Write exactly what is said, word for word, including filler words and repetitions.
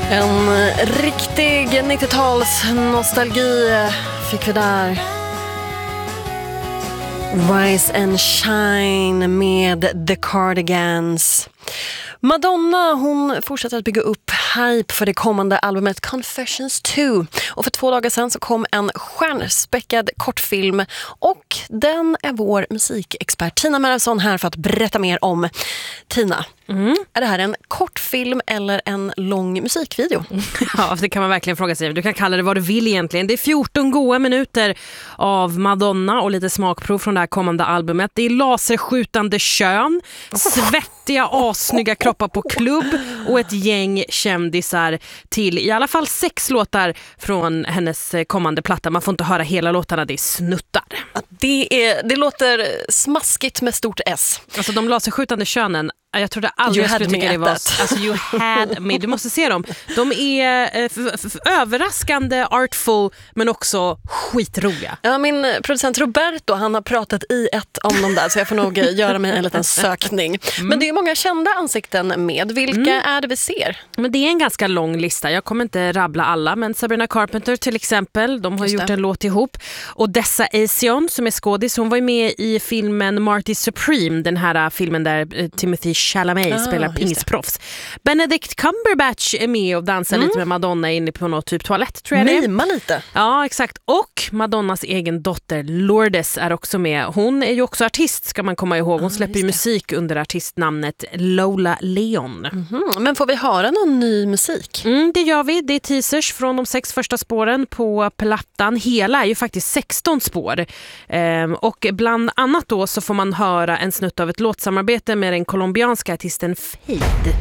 En riktig nittio-tals nostalgi fick vi där. Rise and Shine med The Cardigans. Madonna, hon fortsätter att bygga upp hype för det kommande albumet Confessions två. Och för två dagar sedan så kom en stjärnspäckad kortfilm. Och den är vår musikexpert Tina Marason här för att berätta mer om. Tina, mm. är det här en kortfilm eller en lång musikvideo? Ja, det kan man verkligen fråga sig. Du kan kalla det vad du vill egentligen. Det är fjorton goda minuter av Madonna och lite smakprov från det här kommande albumet. Det är laserskjutande kön, svettiga, assnygga kroppar på klubb och ett gäng kändisar till i alla fall sex låtar från hennes kommande platta. Man får inte höra hela låtarna, det är snuttar. Det, är, det låter smaskigt med stort S. Alltså de laserskjutande könen, jag trodde aldrig jag skulle tycka det var... Alltså you had me, du måste se dem. De är eh, f- f- överraskande artful men också skitroliga. Ja, min producent Roberto, han har pratat i ett om dem där så jag får nog göra mig en liten sökning. Mm. Men det är många kända ansikten med. Vilka mm. är det vi ser? Men det är en ganska lång lista. Jag kommer inte rabbla alla, men Sabrina Carpenter till exempel, de har Just gjort det. en låt ihop. Och Dessa Asion som är skådis, hon var ju med i filmen Marty Supreme, den här filmen där eh, Timothy Chalamet ah, spelar pingisproffs. Benedict Cumberbatch är med och dansar mm. lite med Madonna inne på något typ toalett, tror jag det är. Mima lite. Ja, exakt. Och Madonnas egen dotter Lourdes är också med. Hon är ju också artist, ska man komma ihåg. Hon ah, släpper ju musik under artistnamnet Lola Leon. Mm-hmm. Men får vi höra någon ny musik? Mm, det gör vi. Det är teasers från de sex första spåren på plattan. Hela är ju faktiskt sexton spår. Ehm, och bland annat då så får man höra en snutt av ett låtsamarbete med den colombianska artisten Fade.